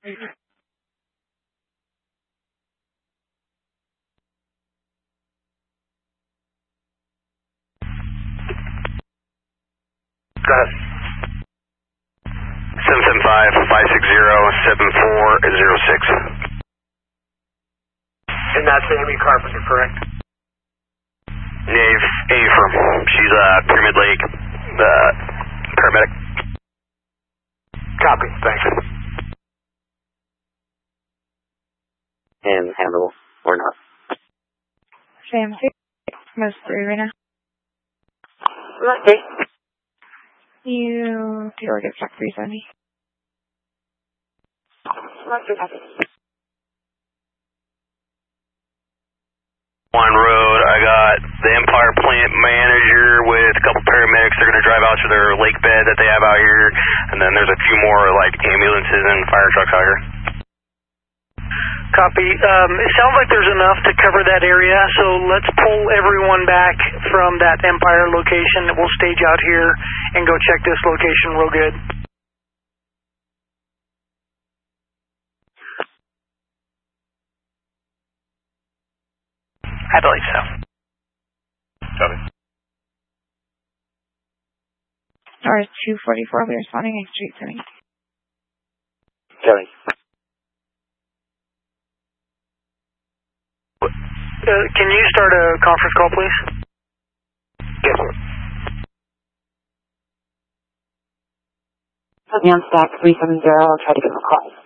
Go ahead. 775-560-7406. And that's Amy Carpenter, correct? Amy from, she's Pyramid Lake, paramedic. Copy, thanks. And handle or not? Sam 6, most 3 right now. Okay. You do or get check 370. On road, I got the Empire plant manager with a couple paramedics. They're going to drive out to their lake bed that they have out here, and then there's a few more like ambulances and fire trucks out here. Copy. It sounds like there's enough to cover that area, so let's pull everyone back from that Empire location. We'll stage out here and go check this location real good. I believe so. Copy. Stars 244, we're responding in street setting. Copy. Can you start a conference call, please? Yes, sir. Put me on stack 370, I'll try to give him a call.